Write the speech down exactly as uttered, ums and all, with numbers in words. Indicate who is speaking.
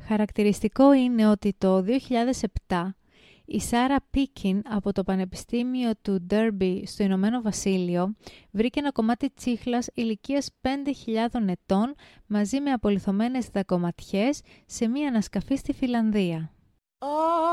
Speaker 1: Χαρακτηριστικό είναι ότι το δύο χιλιάδες επτά η Σάρα Πίκιν από το Πανεπιστήμιο του Derby στο Ηνωμένο Βασίλειο βρήκε ένα κομμάτι τσίχλας ηλικίας πέντε χιλιάδες ετών μαζί με απολιθωμένες δακωματιές σε μία ανασκαφή στη Φιλανδία.